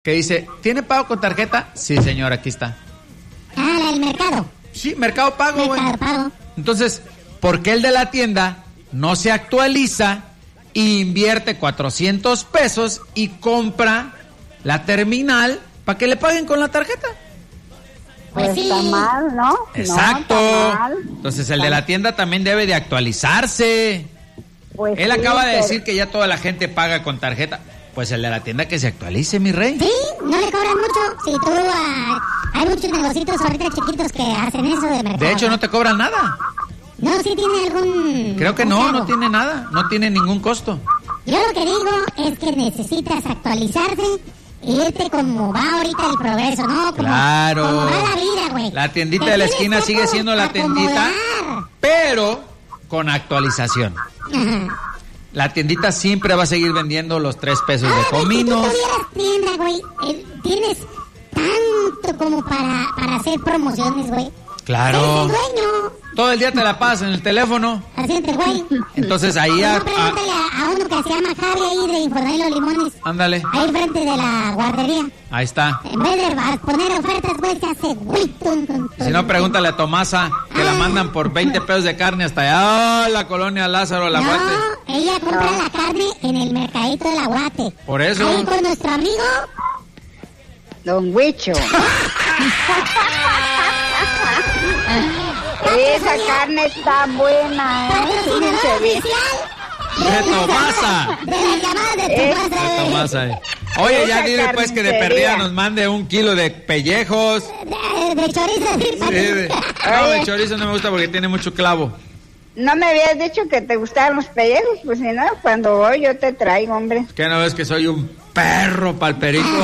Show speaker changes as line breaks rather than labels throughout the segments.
que dice, ¿tiene pago con tarjeta? Sí, señor, aquí está.
Ah, la del mercado.
Sí, Mercado Pago, güey.
Mercado Pago.
Entonces, ¿por qué el de la tienda no se actualiza e invierte 400 pesos y compra la terminal para que le paguen con la tarjeta?
Pues sí.
Está mal, ¿no?
Exacto.
No, está mal.
Entonces, el de la tienda también debe de actualizarse.
Pues
Él
sí,
acaba de
pero-
decir que ya toda la gente paga con tarjeta. Pues el de la tienda que se actualice, mi rey.
Sí, no le cobran mucho. Si tú, hay muchos negocios ahorita chiquitos que hacen eso de mercado.
De hecho, no te cobran nada.
No, sí tiene algún...
Creo que
un
no,
cargo.
no tiene nada. No tiene ningún costo.
Yo lo que digo es que necesitas actualizarse y irte como va ahorita el progreso, ¿no? Como,
Claro.
como va la vida, güey.
La tiendita
Te
de la
tienes
esquina
que
sigue siendo la tiendita,
acomodar.
pero con actualización.
Ajá.
La tiendita siempre va a seguir vendiendo los 3 pesos de
Ahora, si tú
cominos.
tuvieras tienda, güey, tienes tanto como para hacer promociones, güey.
Claro.
Eres el dueño.
Todo el día te la pasas en el teléfono.
Asiente, güey.
Entonces ahí
No, pregúntale a uno que se llama Javi ahí de Infonavit Los Limones.
ándale,
Ahí enfrente de la guardería.
ahí está.
En vez de poner ofertas, güey, se hace güey.
Si no, pregúntale a Tomasa, que la mandan por 20 pesos de carne hasta allá, la colonia Lázaro, la Guate.
No, ella compra la carne en el mercadito del Aguate.
Por eso.
Ahí con nuestro amigo.
Don Huicho. Esa carne está buena, ¿eh?
Patrocinador
Fíjense bien.
oficial
De Tomasa.
de las llamadas de Tomasa,
De
güey.
Tomasa, Oye, ya
Esa
dile pues que de
carnicería.
perdida nos mande 1 kilo de pellejos.
De chorizo, sí,
Sí, no, el chorizo no me gusta porque tiene mucho clavo.
No me habías dicho que te gustaban los pellejos, pues si no, cuando voy yo te traigo, hombre.
¿Qué no ves que soy un perro pa'l perico?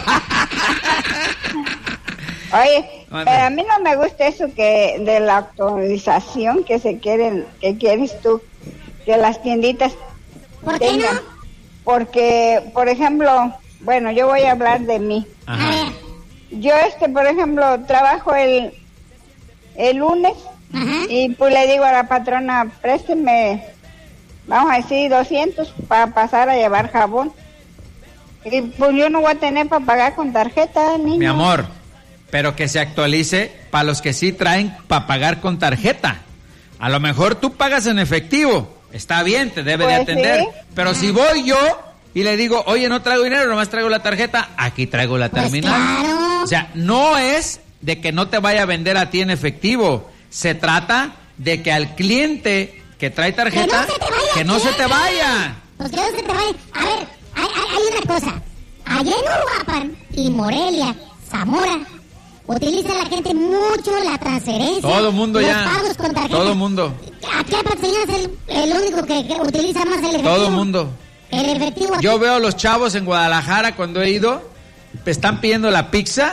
Oye,
Mande.
pero a mí no me gusta eso que de la actualización que quieres tú, que las tienditas
¿Por qué
tengan.
no?
Porque, por ejemplo, bueno, yo voy a hablar de mí.
A
Ajá.
ver.
Yo, por ejemplo, trabajo el lunes
Ajá.
y pues le digo a la patrona, présteme, vamos a decir, 200 para pasar a llevar jabón. Y pues yo no voy a tener para pagar con tarjeta, niño.
Mi amor, pero que se actualice para los que sí traen para pagar con tarjeta. A lo mejor tú pagas en efectivo, está bien, te debe de
Pues
atender.
sí.
Pero si voy yo y le digo, oye, no traigo dinero, nomás traigo la tarjeta, aquí traigo la
Pues
terminal.
claro.
O sea, no es de que no te vaya a vender a ti en efectivo, se trata de que al cliente que trae tarjeta, que no se te vaya.
Pues que no se te vaya. A ver, hay una cosa. Allá en Uruapan y Morelia, Zamora, utiliza la gente mucho la transferencia.
Todo mundo
los
ya.
pagos con tarjeta.
Todo mundo.
Aquí a Patrocinas es el único que utiliza más el efectivo.
Todo mundo.
El efectivo. aquí.
Yo veo a los chavos en Guadalajara cuando he ido, están pidiendo la pizza,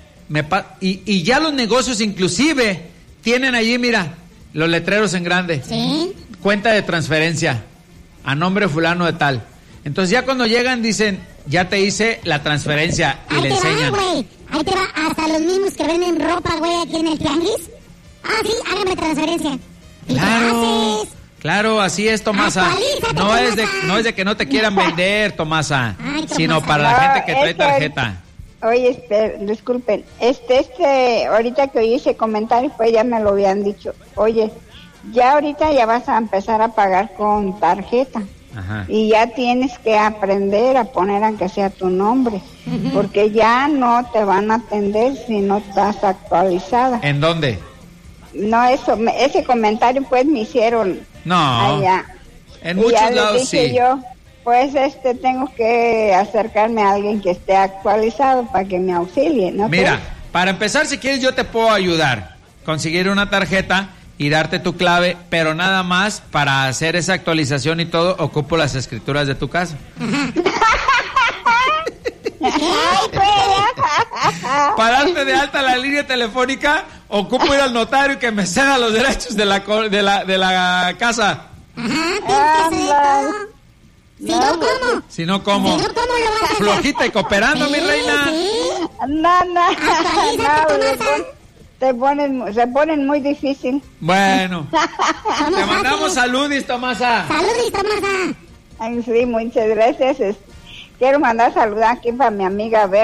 y ya los negocios inclusive tienen allí, mira, los letreros en grande.
Sí.
Cuenta de transferencia, a nombre fulano de tal. Entonces ya cuando llegan dicen, ya te hice la transferencia y
Ahí
le
te
enseñan.
va, güey. Ahí te va. Hasta los mismos que venden ropa, güey, aquí en el tianguis. Ah, sí, hágame transferencia. Y te
Claro,
haces.
claro, así es, Tomasa.
Actualízate,
No es
Tomasa.
de que no te quieran vender, Tomasa,
Ay, Tomasa.
sino para la
No,
gente que trae
es que-
tarjeta.
Oye, disculpen, ahorita que oí ese comentario, pues ya me lo habían dicho. Oye, ya ahorita ya vas a empezar a pagar con tarjeta.
Ajá.
Y ya tienes que aprender a poner aunque sea tu nombre, porque ya no te van a atender si no estás actualizada.
¿En dónde?
No, ese comentario pues me hicieron
No.
allá.
En
Y
muchos
ya les
lados
dije
sí.
yo, pues tengo que acercarme a alguien que esté actualizado para que me auxilie, ¿no?
Mira, para empezar, si quieres, yo te puedo ayudar. Conseguir una tarjeta y darte tu clave, pero nada más para hacer esa actualización y todo, ocupo las escrituras de tu casa. Para darte de alta la línea telefónica, ocupo ir al notario y que me ceda los derechos de la casa.
Ajá, tienes que hacer todo. Si no, ¿cómo?
Si no, ¿cómo?
Si no, ¿cómo lo vas a hacer?
Flojita y cooperando, mi reina.
Sí.
No,
Actualízate, Tomasa.
se ponen muy difícil.
Bueno,
Somos
te mandamos
fáciles.
saludis, Tomasa.
Saludos, Tomasa.
Ay, sí, muchas gracias. Quiero mandar saludar aquí para mi amiga Ver.